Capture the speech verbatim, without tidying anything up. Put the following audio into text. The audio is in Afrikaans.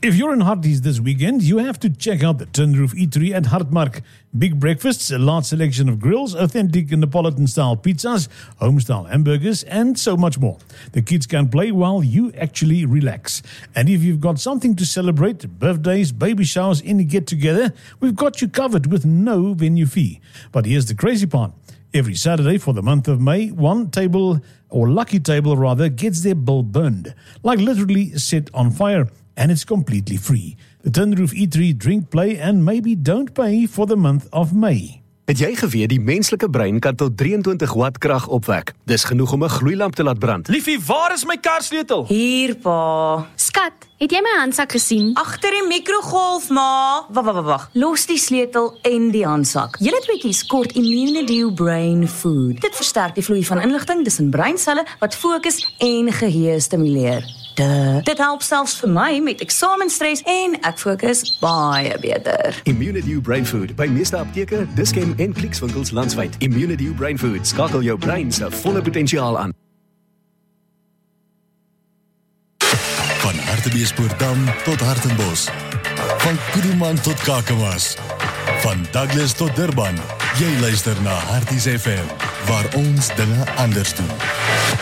If you're in Harties this weekend, you have to check out the Tin Roof Eatery at Hartmark. Big breakfasts, a large selection of grills, authentic Neapolitan-style pizzas, home-style hamburgers, and so much more. The kids can play while you actually relax. And if you've got something to celebrate, birthdays, baby showers, any get-together, we've got you covered with no venue fee. But here's the crazy part. Every Saturday for the month of May, one table, or lucky table rather, gets their bill burned. Like literally set on fire. And it's completely free. The Tin Roof Eatery, drink, play, and maybe don't pay for the month of May. Het jy geweet die menslike brein kan tot drieëntwintig watt krag opwek? Dis genoeg om 'n gloeilamp te laat brand. Liefie, waar is my karsleutel? Hier, pa. Skat, het jy my handsak gesien? Agter die mikrogolf, ma. Wag, wag, wag. Los die sleutel en die handsak. Julle tweeetjies kort Immunedio Brain Food. Dit versterk die vloei van inligting tussen breinselle wat fokus en geheue stimuleer. Duh. Dit help selfs vir my met eksamenstres en ek fokus baie beter. Immunedio Brain Food by meeste apteke, Dischem en Clicks-winkels landwyd. Immunedio Brain Food skakel jou brein se volle potensiaal aan. Van Hartbeespoortdam tot Hartenbos. Van Kuruman tot Kakamas. Van Douglas tot Durban. Jy luister na Harties F M, waar ons dinge anders doen.